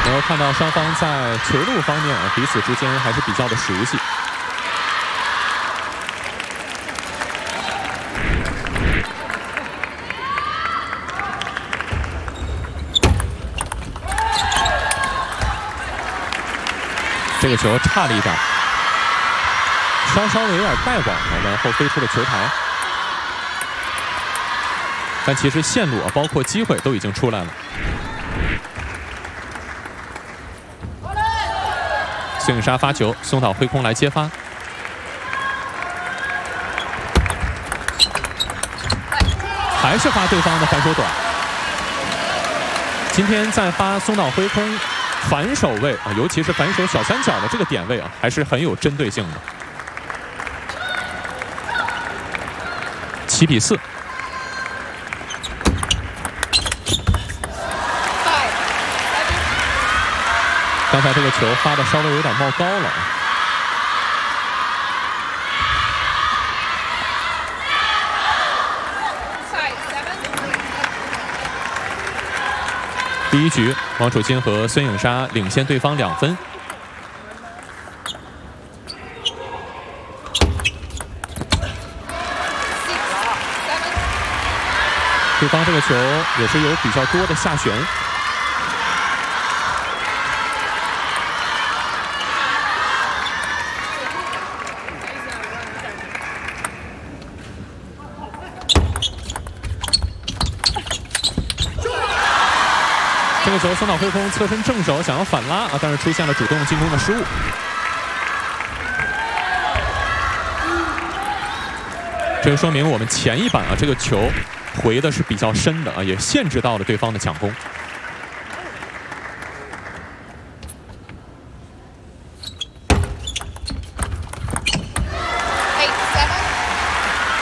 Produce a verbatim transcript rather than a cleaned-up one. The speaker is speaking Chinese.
能够看到双方在球路方面啊，彼此之间还是比较的熟悉。这个球差了一点，稍稍的有点带网了，然后飞出了球台。但其实线路啊，包括机会都已经出来了。孙颖莎发球，松岛挥空来接发。还是发对方的反手短。今天在发松岛挥空反手位啊，尤其是反手小三角的这个点位啊，还是很有针对性的。七比四。刚才这个球发的稍微有点冒高了。第一局，王楚钦和孙颖莎领先对方两分。对方这个球也是有比较多的下旋。这个球松岛挥空侧身正手想要反拉啊，但是出现了主动进攻的失误。这就说明我们前一板啊，这个球回的是比较深的啊，也限制到了对方的抢攻。